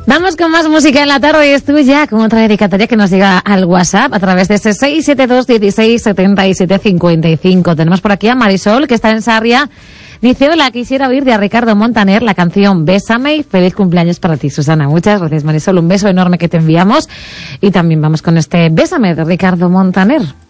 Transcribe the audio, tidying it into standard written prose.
Vamos con más música en la tarde y es tuya con otra dedicatoria que nos llega al WhatsApp a través de ese 672 16 77 55. Tenemos por aquí a Marisol, que está en Sarria. Dice, hola, quisiera oír de Ricardo Montaner la canción Bésame y feliz cumpleaños para ti, Susana. Muchas gracias, Marisol. Un beso enorme que te enviamos. Y también vamos con este Bésame de Ricardo Montaner.